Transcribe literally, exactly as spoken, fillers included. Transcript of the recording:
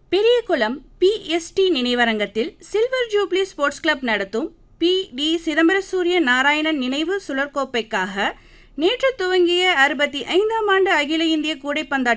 Periyakulam B S T நினைவரங்கத்தில் silver jubilee sports club நடத்தும் B D சிதம்பரசூரிய Narayanan நினைவு சுழற்கோப்பைக்காக நேற்று துவங்கிய அறுபத்தி ஐந்தாம் ஆண்டு அகில இந்திய கூடைப்பந்தாட்ட